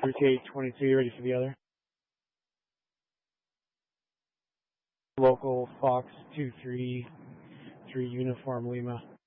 3K-22, ready for the other. Local Fox 233 Uniform Lima.